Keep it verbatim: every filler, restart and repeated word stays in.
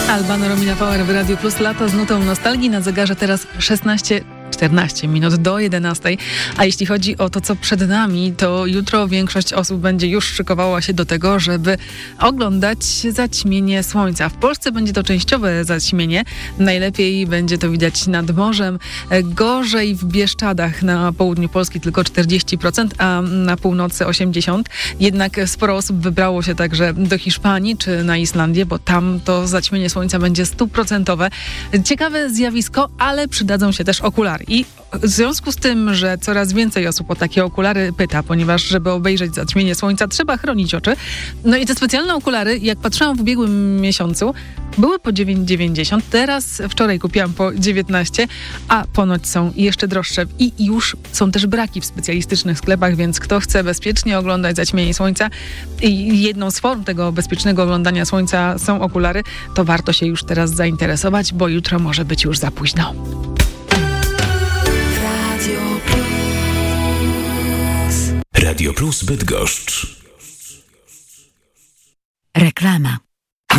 Albano Romina Power w Radiu Plus, lato z nutą nostalgii. Na zegarze teraz szesnaście czternaście minut do jedenastej. A jeśli chodzi o to, co przed nami, to jutro większość osób będzie już szykowała się do tego, żeby oglądać zaćmienie słońca. W Polsce będzie to częściowe zaćmienie. Najlepiej będzie to widać nad morzem. Gorzej w Bieszczadach na południu Polski tylko czterdzieści procent, a na północy osiemdziesiąt procent. Jednak sporo osób wybrało się także do Hiszpanii czy na Islandię, bo tam to zaćmienie słońca będzie stuprocentowe. Ciekawe zjawisko, ale przydadzą się też okulary. I w związku z tym, że coraz więcej osób o takie okulary pyta, ponieważ żeby obejrzeć zaćmienie słońca, trzeba chronić oczy. No i te specjalne okulary, jak patrzyłam w ubiegłym miesiącu, były po dziewięć dziewięćdziesiąt. Teraz wczoraj kupiłam po dziewiętnaście, a ponoć są jeszcze droższe. I już są też braki w specjalistycznych sklepach, więc kto chce bezpiecznie oglądać zaćmienie słońca i jedną z form tego bezpiecznego oglądania słońca są okulary, to warto się już teraz zainteresować, bo jutro może być już za późno. Radio Plus Bydgoszcz. Reklama.